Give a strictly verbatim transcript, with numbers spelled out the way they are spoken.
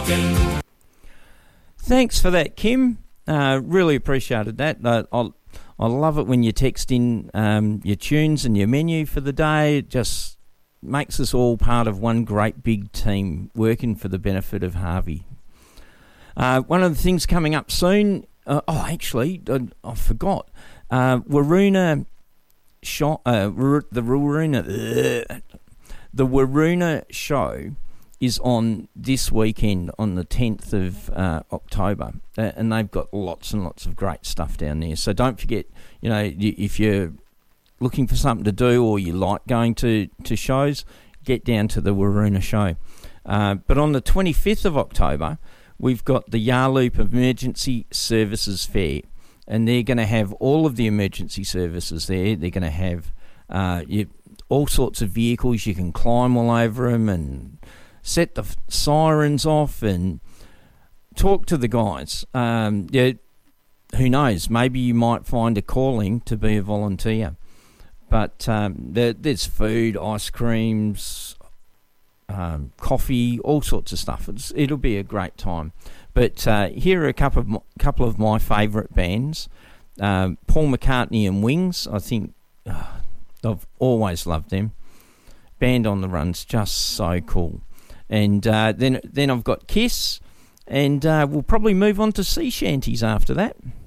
talking. Thanks for that, Kim. Uh, really appreciated that. Uh, I I love it when you text in um, your tunes and your menu for the day. It just makes us all part of one great big team working for the benefit of Harvey. Uh, one of the things coming up soon, uh, oh, actually, I, I forgot. Uh, Waroona, show, uh, the Waroona, uh, the Waroona show is on this weekend on the tenth of uh, October, uh, and they've got lots and lots of great stuff down there. So don't forget, you know, if you're looking for something to do or you like going to, to shows, get down to the Waroona show. Uh, but on the twenty-fifth of October, we've got the Yarloop Emergency Services Fair, and they're going to have all of the emergency services there. They're going to have uh, you, all sorts of vehicles. You can climb all over them and set the sirens off and talk to the guys. Um, yeah, who knows? Maybe you might find a calling to be a volunteer. But um, there, there's food, ice creams, um, coffee, all sorts of stuff. It's, it'll be a great time. But uh, here are a couple of my, couple of my favourite bands. Um, Paul McCartney and Wings. I think oh, I've always loved them. Band on the Run's just so cool. And uh, then then I've got Kiss, and uh, we'll probably move on to sea shanties after that.